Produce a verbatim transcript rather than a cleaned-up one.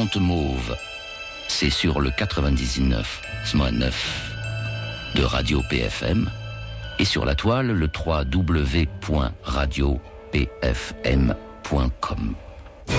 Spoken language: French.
Conte Mauve. C'est sur le quatre-vingt-dix-neuf neuf de Radio P F M et sur la toile le w w w point radio p f m point com.